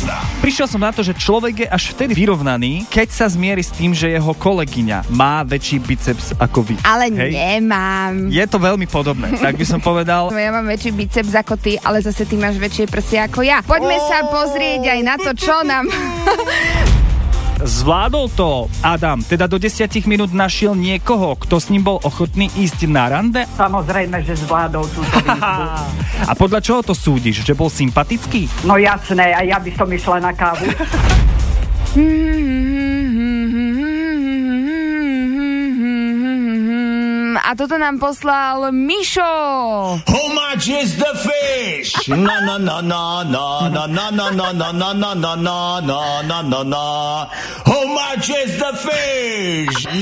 Prišiel som na to, že človek je až vtedy vyrovnaný, keď sa zmieri s tým, že jeho kolegyňa má väčší biceps ako vy. Ale hej? nemám. Je to veľmi podobné, tak by som povedal. Ja mám väčší biceps ako ty, ale zase ty máš väčšie prsia ako ja. Poďme sa pozrieť aj na to, čo nám... Zvládol to Adam, teda do 10 minút našiel niekoho, kto s ním bol ochotný ísť na rande? Samozrejme, že zvládol túto výzvu. A podľa čoho to súdiš? Že bol sympatický? No jasné, a ja by som išla na kávu. A toto nám poslal Mišo. How much is the fish? Na na na na na na na na na na na na na na na na na. How much is the fish?